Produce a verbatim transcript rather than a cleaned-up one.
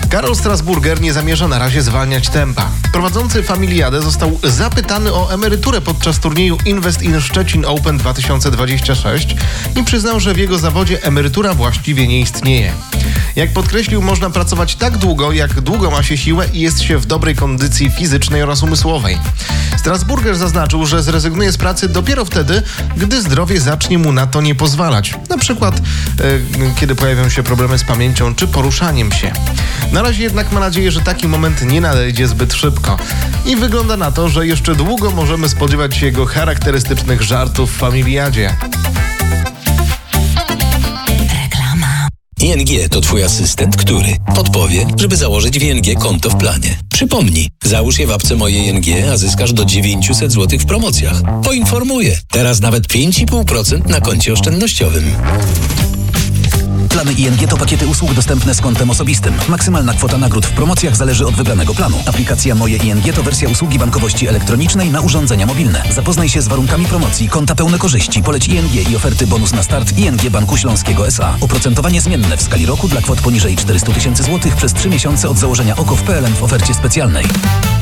Karol Strasburger nie zamierza na razie zwalniać tempa. Prowadzący Familiadę został zapytany o emeryturę podczas turnieju Invest in Szczecin Open dwa tysiące dwadzieścia sześć i przyznał, że w jego zawodzie emerytura właściwie nie istnieje. Jak podkreślił, można pracować tak długo, jak długo ma się siłę i jest się w dobrej kondycji fizycznej oraz umysłowej. Strasburger zaznaczył, że zrezygnuje z pracy dopiero wtedy, gdy zdrowie zacznie mu na to nie pozwalać. Na przykład, yy, kiedy pojawią się problemy z pamięcią czy poruszaniem się. Na razie jednak ma nadzieję, że taki moment nie nadejdzie zbyt szybko. I wygląda na to, że jeszcze długo możemy spodziewać się jego charakterystycznych żartów w Familiadzie. I N G to Twój asystent, który podpowie, żeby założyć w I N G konto w planie. Przypomnij, załóż je w apce Moje I N G, a zyskasz do dziewięćset złotych w promocjach. Poinformuję, teraz nawet pięć i pół procent na koncie oszczędnościowym. Plany I N G to pakiety usług dostępne z kontem osobistym. Maksymalna kwota nagród w promocjach zależy od wybranego planu. Aplikacja Moje I N G to wersja usługi bankowości elektronicznej na urządzenia mobilne. Zapoznaj się z warunkami promocji, konta pełne korzyści, poleć I N G i oferty bonus na start I N G Banku Śląskiego S A. Oprocentowanie zmienne w skali roku dla kwot poniżej czterysta tysięcy złotych przez trzy miesiące od założenia O K O w P L N w ofercie specjalnej.